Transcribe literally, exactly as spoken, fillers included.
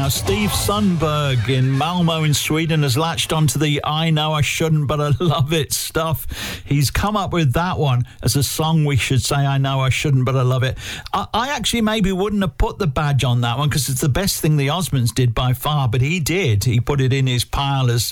Now, Steve Sundberg in Malmo in Sweden has latched onto the I know I shouldn't but I love it stuff. He's come up with that one as a song we should say I know I shouldn't but I love it. I, I actually maybe wouldn't have put the badge on that one because it's the best thing the Osmonds did by far, but he did. He put it in his pile as